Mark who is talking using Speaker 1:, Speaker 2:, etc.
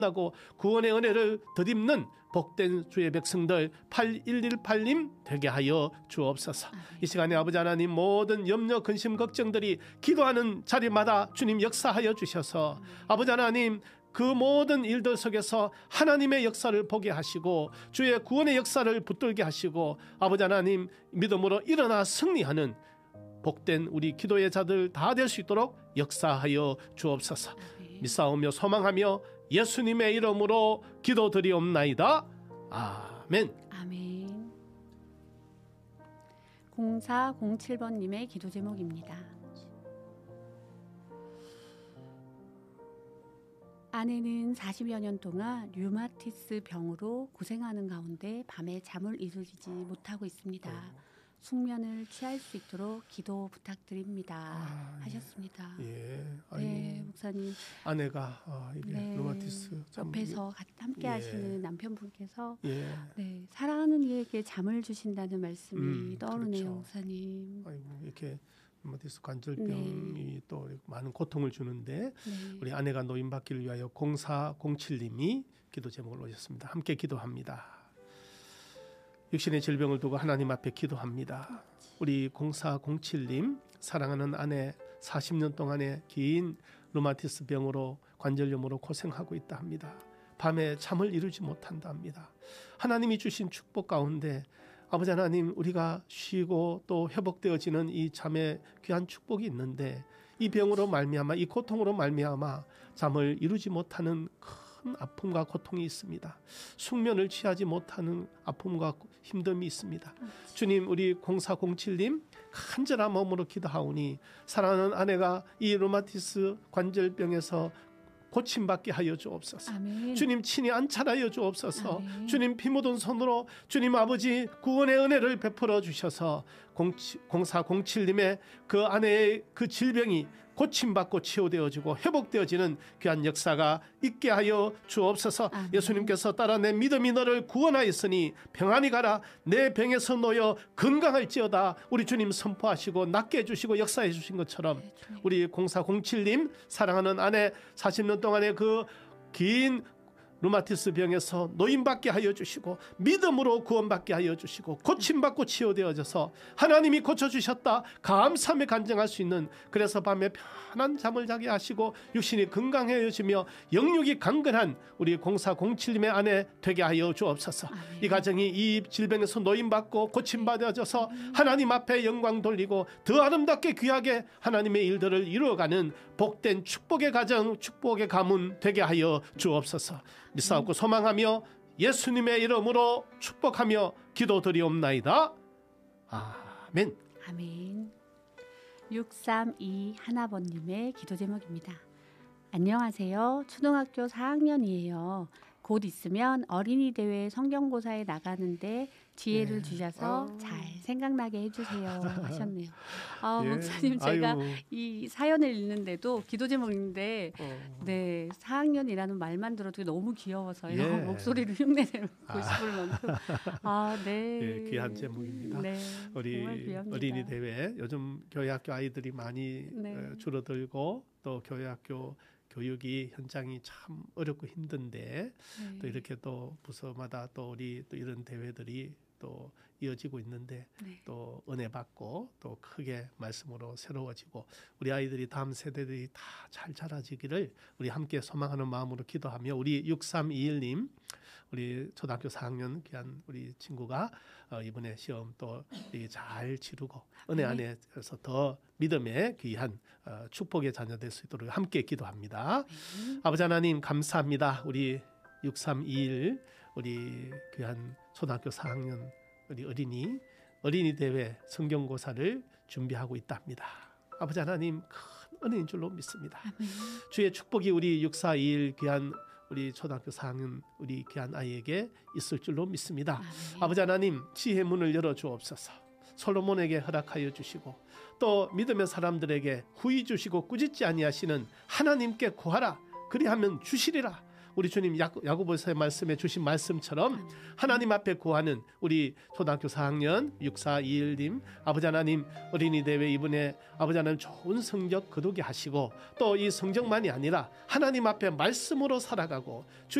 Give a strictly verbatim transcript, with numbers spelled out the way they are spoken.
Speaker 1: 나고 구원의 은혜를 덧입는 복된 주의 백성들 팔일일팔 님 되게 하여 주옵소서. 아멘. 이 시간에 아버지 하나님 모든 염려 근심 걱정들이 기도하는 자리마다 주님 역사하여 주셔서 아멘. 아버지 하나님 그 모든 일들 속에서 하나님의 역사를 보게 하시고 주의 구원의 역사를 붙들게 하시고 아버지 하나님 믿음으로 일어나 승리하는 복된 우리 기도의 자들 다 될 수 있도록 역사하여 주옵소서. 아멘. 믿사오며 소망하며 예수님의 이름으로 기도드리옵나이다. 아멘.
Speaker 2: 아멘. 공사공칠 번님의 기도 제목입니다. 아내는 사십여 년 동안 류마티스 병으로 고생하는 가운데 밤에 잠을 이루지 못하고 있습니다. 어. 숙면을 취할 수 있도록 기도 부탁드립니다. 아, 하셨습니다.
Speaker 1: 예.
Speaker 2: 네, 목사님.
Speaker 1: 아내가 어, 이게
Speaker 2: 네,
Speaker 1: 류마티스
Speaker 2: 옆에서 함께 예. 하시는 남편분께서
Speaker 1: 예.
Speaker 2: 네, 사랑하는 이에게 잠을 주신다는 말씀이
Speaker 1: 음,
Speaker 2: 떠오르네요,
Speaker 1: 그렇죠.
Speaker 2: 목사님.
Speaker 1: 아이고 이렇게 류마티스 관절병이
Speaker 2: 네.
Speaker 1: 또 많은 고통을 주는데
Speaker 2: 네.
Speaker 1: 우리 아내가 노인받기를 위하여 공사공칠 님이 기도 제목을 올렸습니다. 함께 기도합니다. 육신의 질병을 두고 하나님 앞에 기도합니다. 우리 공사공칠 님 사랑하는 아내 사십 년 동안의 긴 류마티스 병으로 관절염으로 고생하고 있다 합니다. 밤에 잠을 이루지 못한다 합니다. 하나님이 주신 축복 가운데 아버지 하나님 우리가 쉬고 또 회복되어지는 이 잠의 귀한 축복이 있는데 이 병으로 말미암아 이 고통으로 말미암아 잠을 이루지 못하는 큰 아픔과 고통이 있습니다. 숙면을 취하지 못하는 아픔과 힘듦이 있습니다. 주님 우리 공사공칠 님 간절한 마음으로 기도하오니 사랑하는 아내가 이 류마티스 관절병에서 고침받게 하여 주옵소서.
Speaker 2: 아멘.
Speaker 1: 주님 친히 안찰하여 주옵소서.
Speaker 2: 아멘.
Speaker 1: 주님 피 묻은 손으로 주님 아버지 구원의 은혜를 베풀어 주셔서 공사공칠 님의 그 아내의 그 질병이 고침받고 치유되어지고 회복되어지는 귀한 역사가 있게 하여 주옵소서. 아멘. 예수님께서 따라 내 믿음이 너를 구원하였으니 평안히 가라. 내 병에서 놓여 건강할지어다. 우리 주님 선포하시고 낫게 해주시고 역사해 주신 것처럼 우리 공사공칠 님 사랑하는 아내 사십 년 동안의 그 긴 류마티스 병에서 노인받게 하여 주시고 믿음으로 구원받게 하여 주시고 고침받고 치유되어져서 하나님이 고쳐주셨다 감사함에 간증할 수 있는 그래서 밤에 편한 잠을 자게 하시고 육신이 건강해지며 영육이 강건한 우리 공사공칠 님의 아내 되게 하여 주옵소서. 아멘. 이 가정이 이 질병에서 노인받고 고침받아져서 하나님 앞에 영광 돌리고 더 아름답게 귀하게 하나님의 일들을 이루어가는 복된 축복의 가정 축복의 가문 되게 하여 주옵소서. 믿사옵고 소망하며 예수님의 이름으로 축복하며 기도드리옵나이다. 아멘.
Speaker 2: 아멘. 육삼이 하나번님의 기도 제목입니다. 안녕하세요. 초등학교 사 학년이에요. 곧 있으면 어린이 대회 성경고사에 나가는데 지혜를 네. 주셔서 아. 잘 생각나게 해주세요 하셨네요. 아, 예. 목사님 제가 아유. 이 사연을 읽는데도 기도 제목인데 어. 네 사 학년이라는 말만 들어도 너무 귀여워서요. 예. 목소리를 흉내내고 아. 싶을 만큼 아, 네.
Speaker 1: 예, 귀한 제목입니다. 네, 우리 어린이 대회 요즘 교회학교 아이들이 많이 네. 줄어들고 또 교회학교 교육이 현장이 참 어렵고 힘든데 네. 또 이렇게 또 부서마다 또 우리 또 이런 대회들이 또 이어지고 있는데 네. 또 은혜 받고 또 크게 말씀으로 새로워지고 우리 아이들이 다음 세대들이 다 잘 자라지기를 우리 함께 소망하는 마음으로 기도하며 우리 육삼이일 님 우리 초등학교 사 학년 귀한 우리 친구가 어 이번에 시험 또 잘 치르고 은혜 안에서 더 믿음의 귀한 어 축복의 자녀 될 수 있도록 함께 기도합니다. 네. 아버지 하나님 감사합니다. 우리 육삼이일 우리 귀한 초등학교 사 학년 우리 어린이 어린이 대회 성경고사를 준비하고 있답니다. 아버지 하나님 큰 은혜인 줄로 믿습니다. 아멘. 주의 축복이 우리 육사이일 귀한 우리 초등학교 사 학년 우리 귀한 아이에게 있을 줄로 믿습니다. 아멘. 아버지 하나님 지혜 문을 열어 주옵소서. 솔로몬에게 허락하여 주시고 또 믿음의 사람들에게 후히 주시고 꾸짖지 아니하시는 하나님께 구하라. 그리하면 주시리라. 우리 주님 야고보서의 말씀에 주신 말씀처럼 하나님 앞에 구하는 우리 초등학교 사 학년 육사이일 님 아버지 하나님 어린이 대회 이번에 아버지 하나님 좋은 성적 거두게 하시고 또 이 성적만이 아니라 하나님 앞에 말씀으로 살아가고